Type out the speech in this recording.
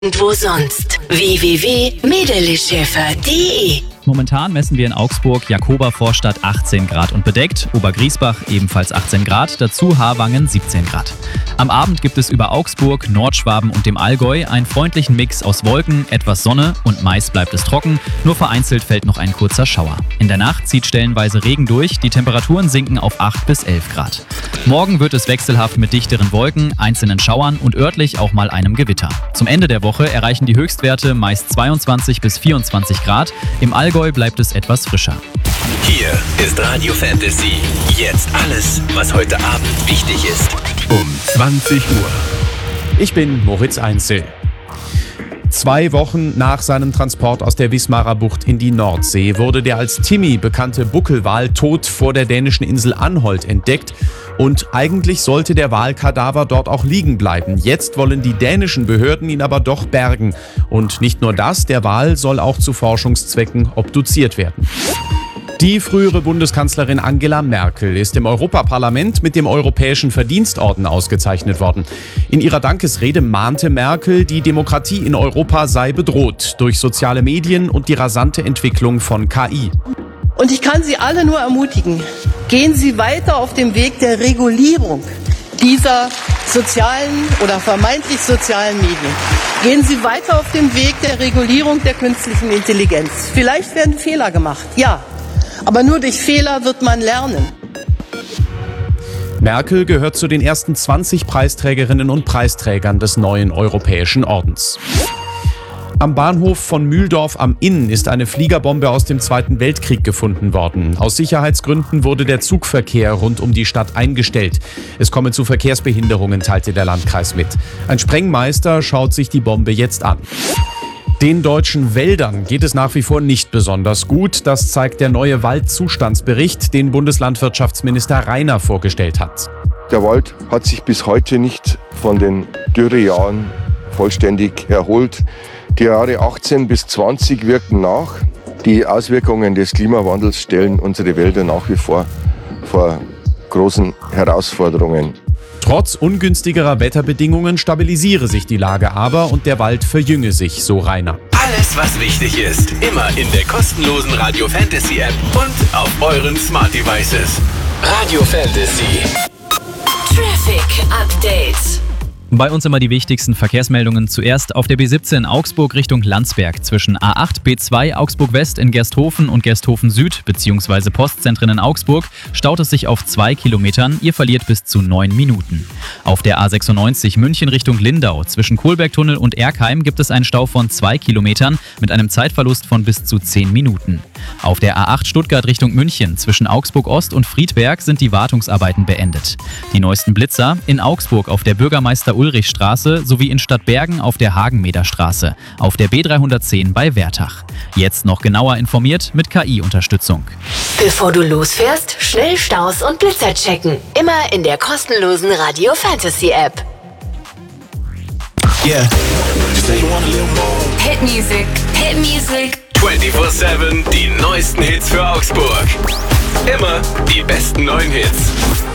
Und wo sonst? www.medelischeffer.de. Momentan messen wir in Augsburg Jakoba-Vorstadt 18 Grad und bedeckt, Obergriesbach ebenfalls 18 Grad, dazu Harwangen 17 Grad. Am Abend gibt es über Augsburg, Nordschwaben und dem Allgäu einen freundlichen Mix aus Wolken, etwas Sonne und meist bleibt es trocken, nur vereinzelt fällt noch ein kurzer Schauer. In der Nacht zieht stellenweise Regen durch, die Temperaturen sinken auf 8 bis 11 Grad. Morgen wird es wechselhaft mit dichteren Wolken, einzelnen Schauern und örtlich auch mal einem Gewitter. Zum Ende der Woche erreichen die Höchstwerte meist 22 bis 24 Grad, im Allgäu bleibt es etwas frischer. Hier ist Radio Fantasy. Jetzt alles, was heute Abend wichtig ist. Um 20 Uhr. Ich bin Moritz Einzel. 2 Wochen nach seinem Transport aus der Wismarer Bucht in die Nordsee wurde der als Timmy bekannte Buckelwal tot vor der dänischen Insel Anholt entdeckt. Und eigentlich sollte der Walkadaver dort auch liegen bleiben. Jetzt wollen die dänischen Behörden ihn aber doch bergen. Und nicht nur das, der Wal soll auch zu Forschungszwecken obduziert werden. Die frühere Bundeskanzlerin Angela Merkel ist im Europaparlament mit dem Europäischen Verdienstorden ausgezeichnet worden. In ihrer Dankesrede mahnte Merkel, die Demokratie in Europa sei bedroht durch soziale Medien und die rasante Entwicklung von KI. Und ich kann Sie alle nur ermutigen, gehen Sie weiter auf dem Weg der Regulierung dieser sozialen oder vermeintlich sozialen Medien. Gehen Sie weiter auf dem Weg der Regulierung der künstlichen Intelligenz. Vielleicht werden Fehler gemacht, ja. Aber nur durch Fehler wird man lernen. Merkel gehört zu den ersten 20 Preisträgerinnen und Preisträgern des neuen Europäischen Ordens. Am Bahnhof von Mühldorf am Inn ist eine Fliegerbombe aus dem Zweiten Weltkrieg gefunden worden. Aus Sicherheitsgründen wurde der Zugverkehr rund um die Stadt eingestellt. Es komme zu Verkehrsbehinderungen, teilte der Landkreis mit. Ein Sprengmeister schaut sich die Bombe jetzt an. Den deutschen Wäldern geht es nach wie vor nicht besonders gut. Das zeigt der neue Waldzustandsbericht, den Bundeslandwirtschaftsminister Rainer vorgestellt hat. Der Wald hat sich bis heute nicht von den Dürrejahren vollständig erholt. Die Jahre 18 bis 20 wirken nach. Die Auswirkungen des Klimawandels stellen unsere Wälder nach wie vor großen Herausforderungen. Trotz ungünstigerer Wetterbedingungen stabilisiere sich die Lage aber und der Wald verjünge sich, so Rainer. Alles, was wichtig ist, immer in der kostenlosen Radio Fantasy App und auf euren Smart Devices. Radio Fantasy. Traffic Update. Bei uns immer die wichtigsten Verkehrsmeldungen. Zuerst auf der B17 Augsburg Richtung Landsberg zwischen A8 B2 Augsburg West in Gersthofen und Gersthofen Süd bzw. Postzentren in Augsburg staut es sich auf 2 Kilometern. Ihr verliert bis zu 9 Minuten. Auf der A96 München Richtung Lindau zwischen Kohlbergtunnel und Erkheim gibt es einen Stau von 2 Kilometern mit einem Zeitverlust von bis zu 10 Minuten. Auf der A8 Stuttgart Richtung München zwischen Augsburg Ost und Friedberg sind die Wartungsarbeiten beendet. Die neuesten Blitzer in Augsburg auf der Bürgermeister-Ulrich-Straße sowie in Stadtbergen auf der Hagenmeder-Straße, auf der B310 bei Wertach. Jetzt noch genauer informiert mit KI-Unterstützung. Bevor du losfährst, schnell Staus und Blitzer checken. Immer in der kostenlosen Radio Fantasy App. Yeah. Hit Music. Hit Music. 24/7 die neuesten Hits für Augsburg. Immer die besten neuen Hits.